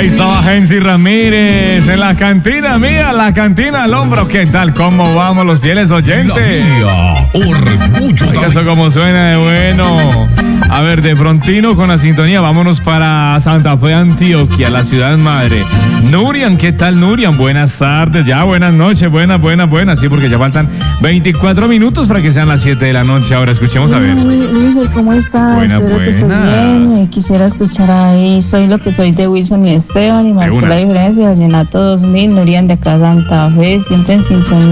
Ahí estaba Gensi Ramírez en la cantina mía, la cantina al hombro. ¿Qué tal? ¿Cómo vamos los fieles oyentes? Orgullo. Oiga, eso como suena de bueno. A ver, de prontino con la sintonía, vámonos para Santa Fe, Antioquia, la ciudad madre. Nurian, ¿qué tal, Nurian? Buenas tardes, ya buenas noches, buenas. Sí, porque ya faltan 24 minutos para que sean las 7 de la noche. Ahora escuchemos a ver. Hijo, ¿cómo estás? Espero que estés bien. Quisiera escuchar ahí Soy lo que soy de Wilson y Esteban y marcar la diferencia. Vallenato 2000, Nurian de acá Santa Fe, siempre en sintonía.